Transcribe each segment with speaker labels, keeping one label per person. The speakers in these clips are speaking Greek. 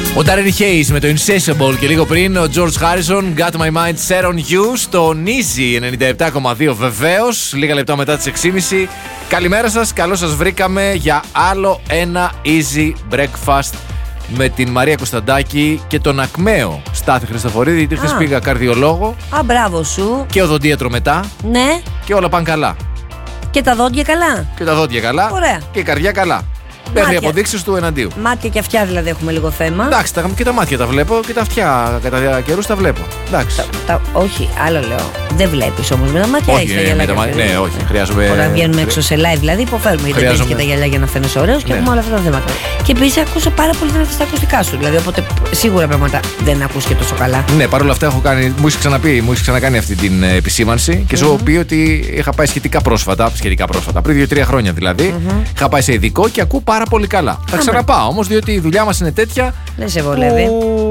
Speaker 1: Ο Darren Hayes με το Insatiable και λίγο πριν ο George Harrison, Got My Mind Set On You στο Easy 97,2 βεβαίως, λίγα λεπτά μετά τις 6.30. Καλημέρα σας, καλώς σας βρήκαμε για άλλο ένα Easy Breakfast με την Μαρία Κωνσταντάκη και τον ακμαίο Στάθη Χριστοφορίδη, γιατί χθες πήγα καρδιολόγο.
Speaker 2: Μπράβο σου.
Speaker 1: Και οδοντίατρο μετά.
Speaker 2: Ναι.
Speaker 1: Και όλα πάνε καλά.
Speaker 2: Και τα δόντια καλά.
Speaker 1: Και τα δόντια καλά.
Speaker 2: Ωραία.
Speaker 1: Και η καρδιά καλά. Μέχρι αποδείξεις του εναντίου.
Speaker 2: Μάτια και αυτιά δηλαδή έχουμε λίγο θέμα.
Speaker 1: Εντάξει, και τα μάτια τα βλέπω και τα αυτιά κατά καιρούς τα βλέπω. Εντάξει.
Speaker 2: Όχι, άλλο λέω. Δεν βλέπεις όμως με τα μάτια.
Speaker 1: Όχι, ναι, όχι. Χρειάζομαι.
Speaker 2: Όταν βγαίνουμε έξω σε live δηλαδή υποφέρουμε. Γιατί δεν έχεις και τα γυαλιά για να φαίνεσαι ωραίος και έχουμε όλα αυτά τα θέματα. Και επίσης ακούσα πάρα πολύ δυνατά στα ακουστικά σου. Δηλαδή οπότε σίγουρα πράγματα δεν ακούς και τόσο καλά.
Speaker 1: Ναι, παρόλα αυτά έχω κάνει. Μου είχε ξανακάνει αυτή την επισήμανση και σου έχω πει ότι είχα πάει σχετικά πρόσφατα, πριν 2-3 χρόνια δηλαδή. Είχα πάει σε ειδικό και ακούω πάρα πολύ καλά. Θα ξαναπάω όμως, διότι η δουλειά μας είναι τέτοια.
Speaker 2: Δεν σε βολεύει.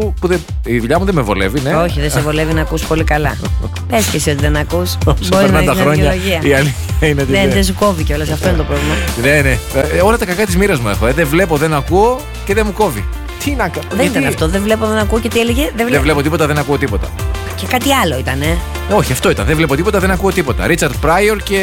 Speaker 1: Η δουλειά μου δεν με βολεύει, ναι.
Speaker 2: Όχι, δεν σε βολεύει να ακούς πολύ καλά. Πες και εσύ ότι δεν ακούς.
Speaker 1: Μπορεί να είναι χρόνια. Η αλήθεια είναι ότι.
Speaker 2: Δεν σου κόβει κιόλας, αυτό είναι το πρόβλημα.
Speaker 1: Ναι. Όλα τα κακά της μοίρας μου έχω. Δεν βλέπω, δεν ακούω και δεν μου κόβει. Τι να κάνω.
Speaker 2: Δεν ήταν αυτό. Δεν βλέπω, δεν ακούω και τι έλεγε.
Speaker 1: Δεν βλέπω τίποτα, δεν ακούω τίποτα.
Speaker 2: Και κάτι άλλο ήτανε.
Speaker 1: Όχι, αυτό ήταν. Δεν βλέπω τίποτα, δεν ακούω τίποτα. Ρίτσαρντ Πράιορ και.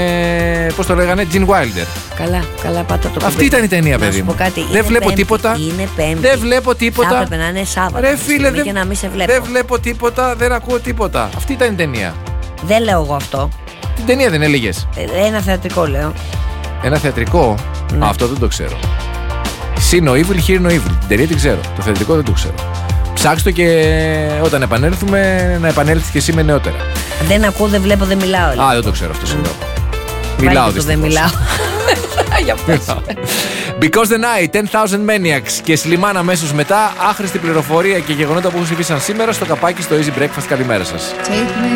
Speaker 1: Πώς το λέγανε, Τζιν Βάιλντερ.
Speaker 2: Καλά, πάτα το.
Speaker 1: Αυτή ήταν η ταινία, παιδί μου. Δεν βλέπω τίποτα.
Speaker 2: Είναι Πέμπτη.
Speaker 1: Δεν βλέπω τίποτα.
Speaker 2: Θα έπρεπε να είναι Σάββατο.
Speaker 1: Ρε φίλε,
Speaker 2: δεν
Speaker 1: βλέπω τίποτα, δεν ακούω τίποτα. Αυτή ήταν η ταινία.
Speaker 2: Δεν λέω εγώ αυτό.
Speaker 1: Την ταινία δεν έλεγες.
Speaker 2: Ένα θεατρικό λέω.
Speaker 1: Ένα θεατρικό.
Speaker 2: Ναι.
Speaker 1: Αυτό δεν το ξέρω. Σύνο Evil, Hear No Evil. Την ταινία την ξέρω. Το θεατρικό δεν το ξέρω. Ψάξτε το και όταν επανέλθουμε να επανέλθεις και εσύ με νεότερα.
Speaker 2: Δεν ακούω, δεν βλέπω, δεν μιλάω.
Speaker 1: Α, δεν το ξέρω αυτό συγγνώμη. Μιλάω δυστυχώς.
Speaker 2: Δεν μιλάω. Για πες.
Speaker 1: Because the Night, 10,000 Maniacs και Slimane αμέσως μετά. Άχρηστη πληροφορία και γεγονότα που έχουν συμβεί σαν σήμερα στο καπάκι στο Easy Breakfast. Καλημέρα σας.